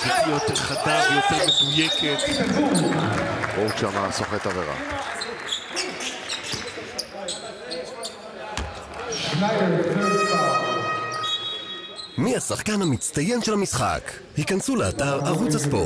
תהיה יותר חדה ויותר מדויקת. אורק שמה סוחט עבירה. מי השחקן המצטיין של המשחק? היכנסו לאתר ערוץ הספורט.